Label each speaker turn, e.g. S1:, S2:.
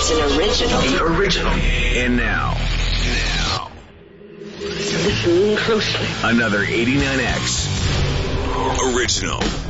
S1: It's an original.
S2: The original.
S3: And now.
S1: Listen closely.
S3: Another 89X original.